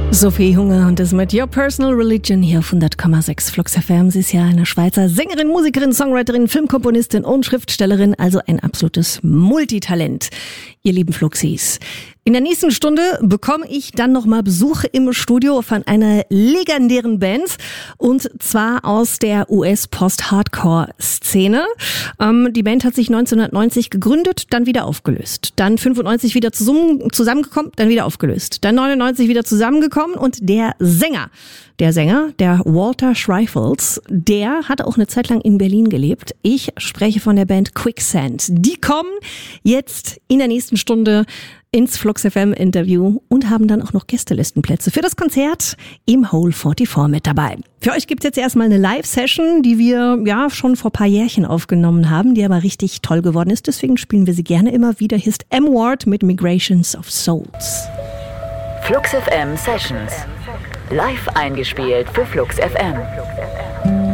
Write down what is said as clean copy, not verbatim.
Sophie Hunger und das mit Your Personal Religion hier auf 100,6 Flux FM. Sie ist ja eine Schweizer Sängerin, Musikerin, Songwriterin, Filmkomponistin und Schriftstellerin, also ein absolutes Multitalent, ihr lieben Fluxis. In der nächsten Stunde bekomme ich dann nochmal Besuch im Studio von einer legendären Band und zwar aus der US-Post-Hardcore-Szene. Die Band hat sich 1990 gegründet, dann wieder aufgelöst. Dann 95 wieder zusammengekommen, dann wieder aufgelöst. Dann 99 wieder zusammengekommen und der Sänger, der Walter Schreifels, der hat auch eine Zeit lang in Berlin gelebt. Ich spreche von der Band Quicksand. Die kommen jetzt in der nächsten Stunde ins Flux FM Interview und haben dann auch noch Gästelistenplätze für das Konzert im Hole 44 mit dabei. Für euch gibt's jetzt erstmal eine Live-Session, die wir ja schon vor ein paar Jährchen aufgenommen haben, die aber richtig toll geworden ist. Deswegen spielen wir sie gerne immer wieder. Hier ist M-Ward mit Migrations of Souls. Flux FM Sessions. Live eingespielt für Flux FM.